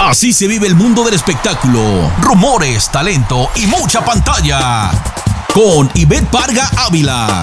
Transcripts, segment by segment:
Así se vive el mundo del espectáculo. Rumores, talento y mucha pantalla. Con Ivette Parga Ávila.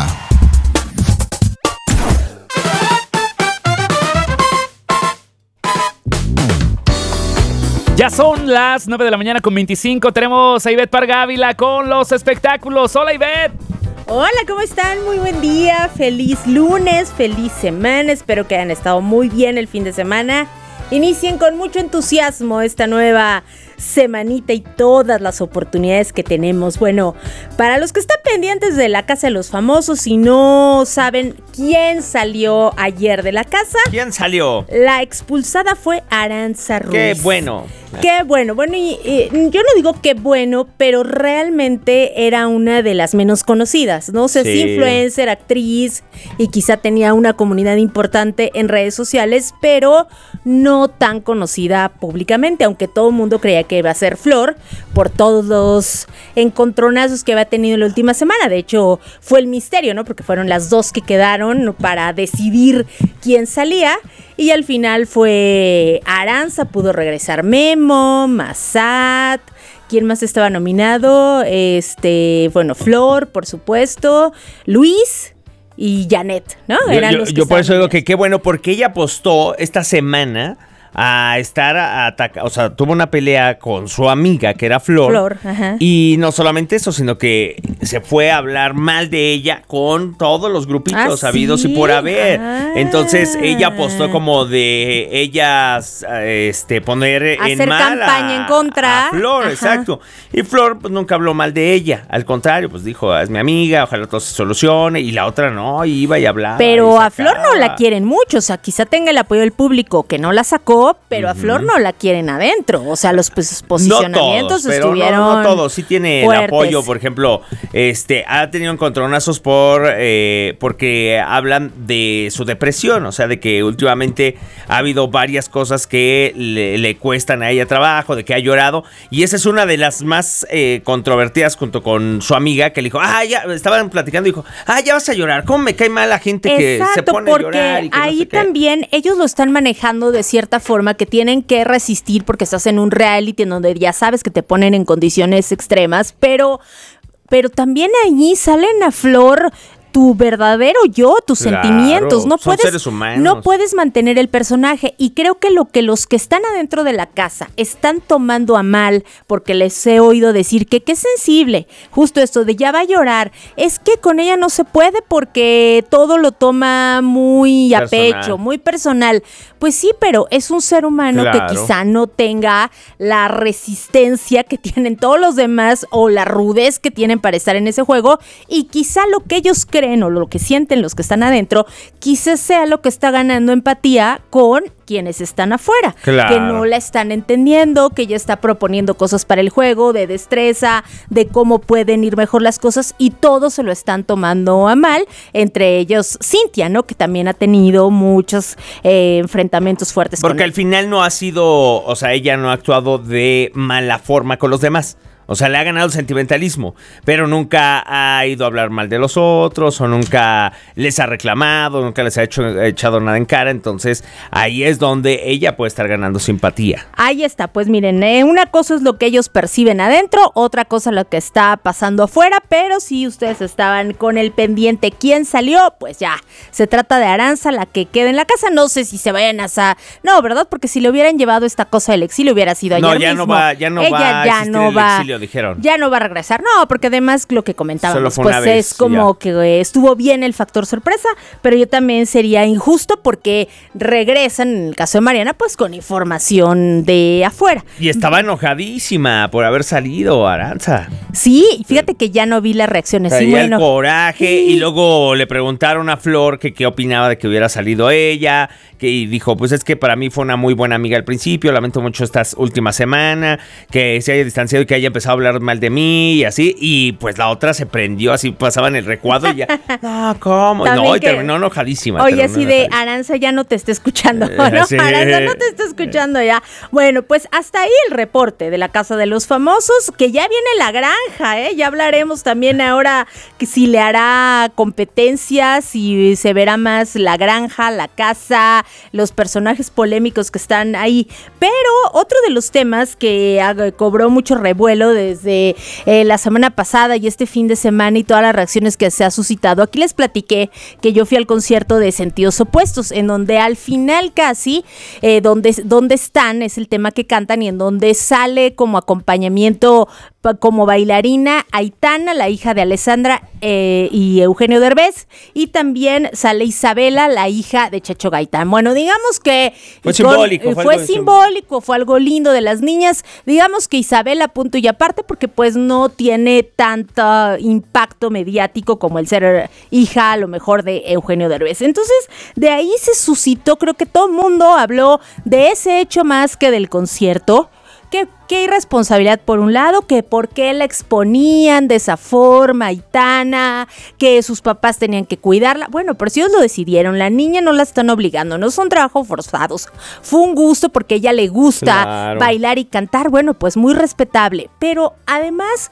Ya son las 9 de la mañana con 25. Tenemos a Ivette Parga Ávila con los espectáculos. Hola, Ivette. Hola, ¿cómo están? Muy buen día, feliz lunes, feliz semana. Espero que hayan estado muy bien el fin de semana. Inicien con mucho entusiasmo esta nueva semanita y todas las oportunidades que tenemos. Bueno, para los que están pendientes de la Casa de los Famosos y no saben quién salió ayer de la casa. ¿Quién salió? La expulsada fue Arantxa Ruiz. ¡Qué bueno! Qué bueno. Bueno, y yo no digo qué bueno, pero realmente era una de las menos conocidas, ¿no? O sea, sí, influencer, actriz, y quizá tenía una comunidad importante en redes sociales, pero no tan conocida públicamente, aunque todo el mundo creía que iba a ser Flor por todos los encontronazos que había tenido en la última semana. De hecho, fue el misterio, ¿no? Porque fueron las dos que quedaron para decidir quién salía. Y al final fue Arantxa, pudo regresar Memo, Massad. ¿Quién más estaba nominado? Bueno, Flor, por supuesto, Luis y Janet, ¿no? Eran los que yo por eso digo nominados. que qué bueno, porque ella apostó esta semana a estar o sea, tuvo una pelea con su amiga que era Flor, ajá. Y no solamente eso, sino que se fue a hablar mal de ella con todos los grupitos habidos y por haber. Entonces ella apostó como de ellas poner Hacer en mal campaña en contra. a Flor, Ajá. exacto. Y Flor pues nunca habló mal de ella, al contrario, pues dijo, es mi amiga, ojalá todo se solucione, y la otra no, iba y hablaba. Pero y a Flor no la quieren mucho, o sea, quizá tenga el apoyo del público que no la sacó, pero a Flor no la quieren adentro, o sea, los posicionamientos no todos, estuvieron no todos, sí tiene fuertes. el apoyo, por ejemplo, ha tenido encontronazos porque hablan de su depresión, o sea, de que últimamente ha habido varias cosas que le cuestan a ella trabajo, de que ha llorado, y esa es una de las más controvertidas junto con su amiga, que le dijo, ya, estaban platicando y dijo, ya vas a llorar, ¿cómo me cae mal la gente que se pone a llorar? Y que ahí no sé qué? también ellos lo están manejando de cierta forma, que tienen que resistir porque estás en un reality en donde ya sabes que te ponen en condiciones extremas, pero también allí salen a flor tu verdadero yo, tus sentimientos. Son seres humanos. No puedes mantener el personaje. Y creo que lo que los que están adentro de la casa están tomando a mal, porque les he oído decir que qué sensible, justo esto de ya va a llorar, es que con ella no se puede porque todo lo toma muy a pecho, muy personal. Pues sí, pero es un ser humano que quizá no tenga la resistencia que tienen todos los demás o la rudez que tienen para estar en ese juego, y quizá lo que ellos creen o lo que sienten los que están adentro, quizás sea lo que está ganando empatía con quienes están afuera, que no la están entendiendo, que ella está proponiendo cosas para el juego, de destreza, de cómo pueden ir mejor las cosas, y todos se lo están tomando a mal, entre ellos Cintia, ¿no? Que también ha tenido muchos enfrentamientos fuertes porque con al final no ha sido, o sea, ella no ha actuado de mala forma con los demás. O sea, le ha ganado el sentimentalismo, pero nunca ha ido a hablar mal de los otros, o nunca les ha reclamado, nunca les ha echado nada en cara. Entonces, ahí es donde ella puede estar ganando simpatía. Ahí está, pues miren, una cosa es lo que ellos perciben adentro, otra cosa lo que está pasando afuera, pero si ustedes estaban con el pendiente quién salió, pues ya, se trata de Arantxa, la que queda en la casa. No sé si se vayan a... No, ¿verdad? Porque si le hubieran llevado esta cosa del exilio hubiera sido ayer mismo. Ya no va a existir el exilio, dijeron. Ya no va a regresar. No, porque además lo que comentábamos, Solo fue una vez, es como que estuvo bien el factor sorpresa, pero yo también sería injusto porque regresan, en el caso de Mariana, pues con información de afuera. Y estaba enojadísima por haber salido Arantxa. Sí, fíjate que ya no vi las reacciones. Sí, el coraje, y luego le preguntaron a Flor que qué opinaba de que hubiera salido ella, y dijo, pues es que para mí fue una muy buena amiga al principio, lamento mucho esta última semana, que se haya distanciado y que haya empezado empezaba a hablar mal de mí y así, y pues la otra se prendió, así pasaban el recuadro y ya, no, ¿cómo? No, y terminó enojadísima. Oye, así de Aranza ya no te está escuchando, ¿no? Sí. Aranza no te está escuchando ya. Bueno, pues hasta ahí el reporte de la Casa de los Famosos, que ya viene la granja, ¿eh? Ya hablaremos también ahora que si le hará competencia, si se verá más la granja, la casa, los personajes polémicos que están ahí. Pero otro de los temas que cobró mucho revuelo desde la semana pasada y este fin de semana y todas las reacciones que se ha suscitado, aquí les platiqué que yo fui al concierto de Sentidos Opuestos, en donde al final casi, donde están, es el tema que cantan, y en donde sale como acompañamiento como bailarina Aitana, la hija de Alessandra y Eugenio Derbez, y también sale Isabela, la hija de Checho Gaitán. Bueno, digamos que fue simbólico, fue algo lindo de las niñas. Digamos que Isabela, punto y aparte, porque pues no tiene tanto impacto mediático como el ser hija a lo mejor de Eugenio Derbez. Entonces, de ahí se suscitó, creo que todo el mundo habló de ese hecho más que del concierto. Qué irresponsabilidad por un lado, que por qué la exponían de esa forma, Aitana, que sus papás tenían que cuidarla. Bueno, pero si ellos lo decidieron, la niña no la están obligando, no son trabajos forzados. Fue un gusto porque a ella le gusta bailar y cantar, bueno, pues muy respetable. Pero además,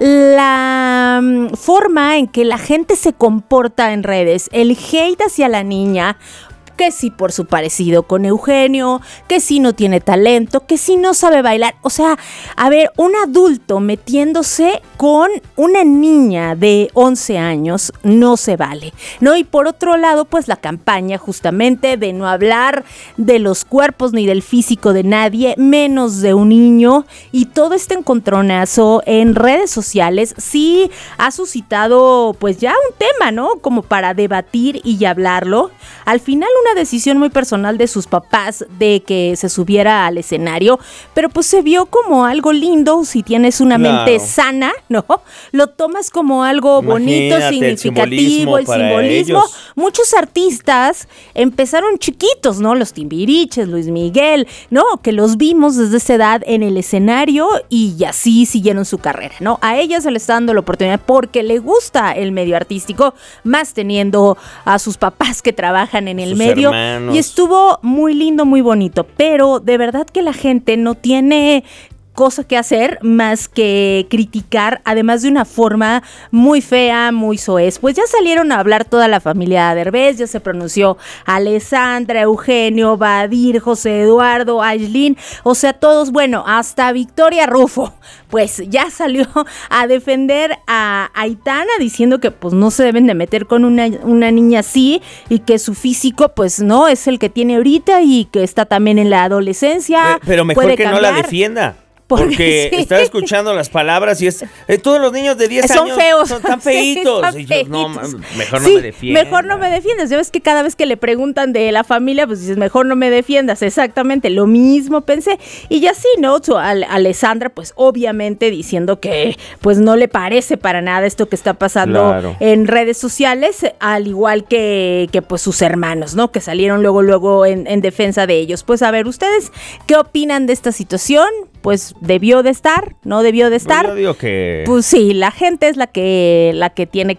la forma en que la gente se comporta en redes, el hate hacia la niña, que sí por su parecido con Eugenio, que sí no tiene talento, que sí no sabe bailar. O sea, a ver, un adulto metiéndose con una niña de 11 años no se vale, ¿no? Y por otro lado, pues la campaña justamente de no hablar de los cuerpos ni del físico de nadie, menos de un niño, y todo este encontronazo en redes sociales sí ha suscitado pues ya un tema, ¿no? Como para debatir y hablarlo. Al final una decisión muy personal de sus papás de que se subiera al escenario, pero pues se vio como algo lindo. Si tienes una mente sana, ¿no? Lo tomas como algo bonito, significativo, el simbolismo. Muchos artistas empezaron chiquitos, ¿no? Los Timbiriches, Luis Miguel, ¿no? Que los vimos desde esa edad en el escenario y así siguieron su carrera, ¿no? A ella se le está dando la oportunidad porque le gusta el medio artístico, más teniendo a sus papás que trabajan en el medio. Hermanos. Y estuvo muy lindo, muy bonito, pero de verdad que la gente no tiene cosa que hacer más que criticar, además de una forma muy fea, muy soez. Pues ya salieron a hablar toda la familia Derbez, ya se pronunció Alessandra, Eugenio, Badir, José Eduardo, Aislinn, o sea, todos, bueno, hasta Victoria Rufo, pues ya salió a defender a Aitana diciendo que pues no se deben de meter con una niña así y que su físico pues no es el que tiene ahorita y que está también en la adolescencia. Pero mejor que no la defienda. Porque sí. Estaba escuchando las palabras y es todos los niños de 10 años feos. Son tan feitos. Sí, y yo, no, mejor no sí, me defiendas. Mejor no me defiendas. Ya ves que cada vez que le preguntan de la familia, pues dices, mejor no me defiendas. Exactamente, lo mismo pensé. Y ya sí, ¿no? Alessandra, pues obviamente diciendo que pues no le parece para nada esto que está pasando en redes sociales, al igual que pues sus hermanos, ¿no? Que salieron luego en defensa de ellos. Pues a ver, ¿ustedes qué opinan de esta situación? Pues debió de estar, no debió de estar. Pues yo digo que... Pues sí, la gente es la que tiene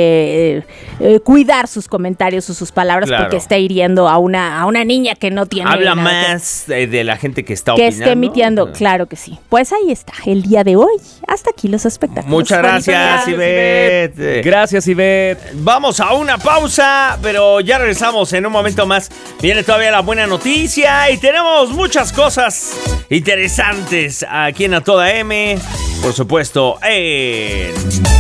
que cuidar sus comentarios o sus palabras, porque está hiriendo a una niña que no tiene. Habla más de la gente que está opinando. Que esté emitiendo, claro que sí. Pues ahí está, el día de hoy. Hasta aquí los espectáculos. Muchas gracias, Ivette. Gracias, Ivette. Vamos a una pausa, pero ya regresamos en un momento más. Viene todavía la buena noticia y tenemos muchas cosas interesantes aquí en A Toda M, por supuesto, en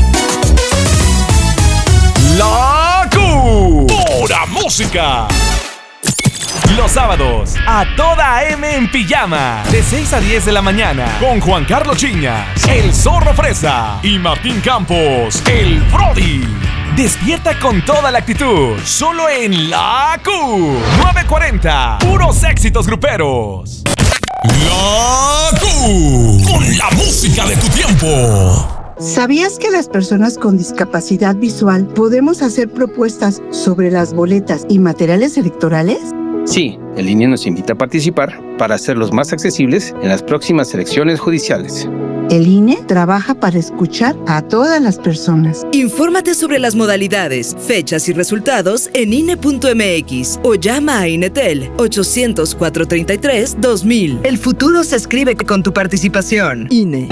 La Pura Música. Los sábados, A Toda M en pijama, de 6 a 10 de la mañana, con Juan Carlos Chiñas, el Zorro Fresa y Martín Campos, el Brody. Despierta con toda la actitud, solo en La Q 940, puros éxitos gruperos. La Q, con la música de tu tiempo. ¿Sabías que las personas con discapacidad visual podemos hacer propuestas sobre las boletas y materiales electorales? Sí, el INE nos invita a participar para hacerlos más accesibles en las próximas elecciones judiciales. El INE trabaja para escuchar a todas las personas. Infórmate sobre las modalidades, fechas y resultados en INE.mx o llama a INETEL 800-433-2000. El futuro se escribe con tu participación. INE.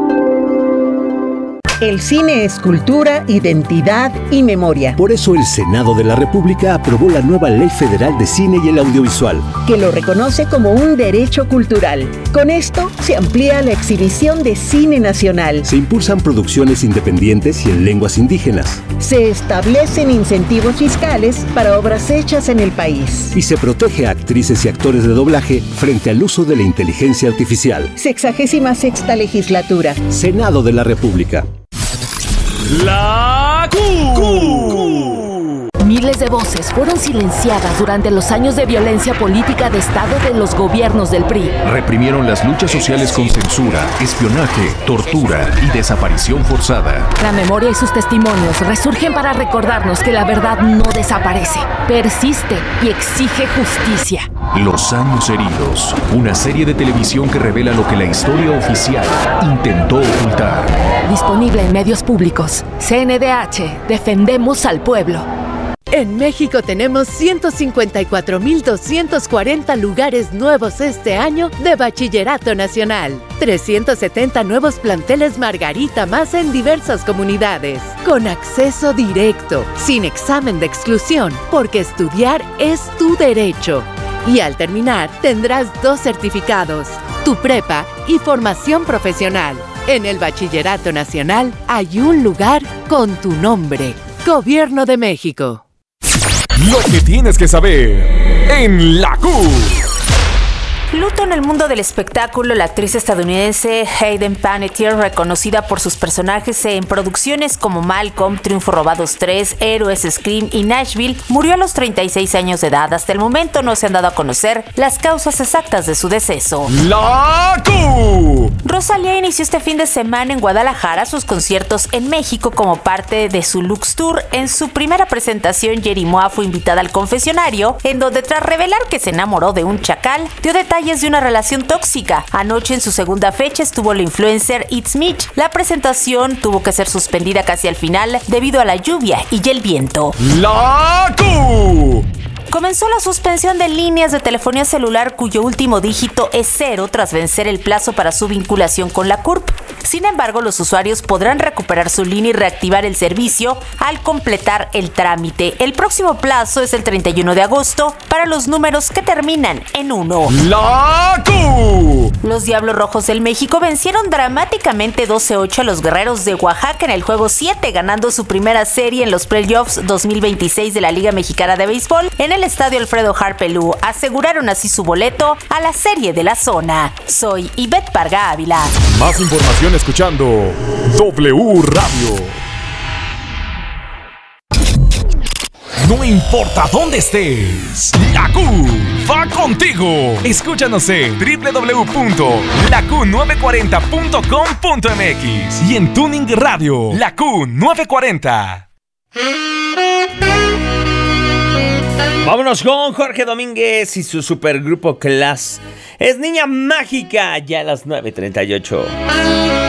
El cine es cultura, identidad y memoria. Por eso el Senado de la República aprobó la nueva Ley Federal de Cine y el Audiovisual, que lo reconoce como un derecho cultural. Con esto se amplía la exhibición de cine nacional. Se impulsan producciones independientes y en lenguas indígenas. Se establecen incentivos fiscales para obras hechas en el país. Y se protege a actrices y actores de doblaje frente al uso de la inteligencia artificial. 66ª legislatura. Senado de la República. La Q. Miles de voces fueron silenciadas durante los años de violencia política de Estado de los gobiernos del PRI. Reprimieron las luchas sociales con censura, espionaje, tortura y desaparición forzada. La memoria y sus testimonios resurgen para recordarnos que la verdad no desaparece, persiste y exige justicia. Los años heridos, una serie de televisión que revela lo que la historia oficial intentó ocultar. Disponible en medios públicos. CNDH, defendemos al pueblo. En México tenemos 154,240 lugares nuevos este año de Bachillerato Nacional. 370 nuevos planteles Margarita más en diversas comunidades. Con acceso directo, sin examen de exclusión, porque estudiar es tu derecho. Y al terminar, tendrás 2 certificados, tu prepa y formación profesional. En el Bachillerato Nacional hay un lugar con tu nombre. Gobierno de México. Lo que tienes que saber en la Q. Luto en el mundo del espectáculo. La actriz estadounidense Hayden Panettiere, reconocida por sus personajes en producciones como Malcolm, Triunfo Robados 3, Héroes, Scream y Nashville, murió a los 36 años de edad. Hasta el momento no se han dado a conocer las causas exactas de su deceso. La Q. Rosalía inició este fin de semana en Guadalajara sus conciertos en México como parte de su Lux Tour. En su primera presentación, Yerimoa fue invitada al confesionario, en donde tras revelar que se enamoró de un chacal, dio detalles de una relación tóxica. Anoche, en su segunda fecha, estuvo la influencer It's Mitch. La presentación tuvo que ser suspendida casi al final debido a la lluvia y el viento. La Q. Comenzó la suspensión de líneas de telefonía celular cuyo último dígito es 0 tras vencer el plazo para su vinculación con la CURP. Sin embargo, los usuarios podrán recuperar su línea y reactivar el servicio al completar el trámite. El próximo plazo es el 31 de agosto para los números que terminan en 1. La Q. Los Diablos Rojos del México vencieron dramáticamente 12-8 a los Guerreros de Oaxaca en el juego 7, ganando su primera serie en los playoffs 2026 de la Liga Mexicana de Béisbol en el estadio Alfredo Harpelú. Aseguraron así su boleto a la serie de la zona. Soy Ivette Parga Ávila. Más información escuchando W Radio. No importa dónde estés, la Q va contigo. Escúchanos en www.laq940.com.mx y en Tuning Radio, la Q940. Vámonos con Jorge Domínguez y su supergrupo Class. Es Niña Mágica, ya a las 9:38.